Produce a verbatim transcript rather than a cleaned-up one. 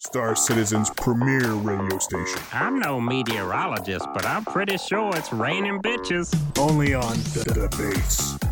Star Citizen's premier radio station. I'm no meteorologist, but I'm pretty sure it's raining bitches. Only on the, the Base.